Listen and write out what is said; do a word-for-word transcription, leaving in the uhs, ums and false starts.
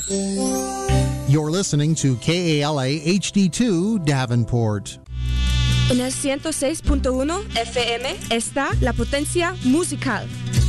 You're listening to K A L A H D two Davenport. En el ciento seis punto uno F M está La Potencia Musical.